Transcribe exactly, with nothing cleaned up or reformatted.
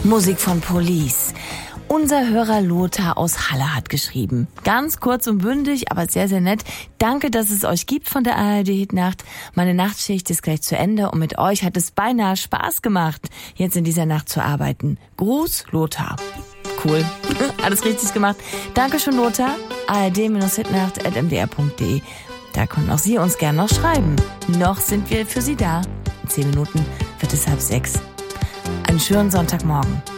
Musik von Police. Unser Hörer Lothar aus Halle hat geschrieben. Ganz kurz und bündig, aber sehr, sehr nett. Danke, dass es euch gibt von der A R D-Hitnacht. Meine Nachtschicht ist gleich zu Ende und mit euch hat es beinahe Spaß gemacht, jetzt in dieser Nacht zu arbeiten. Gruß, Lothar. Cool. Alles richtig gemacht. Dankeschön, Lothar. A R D Hitnacht at m d r punkt d e. Da können auch Sie uns gern noch schreiben. Noch sind wir für Sie da. In zehn Minuten wird es halb sechs. Einen schönen Sonntagmorgen.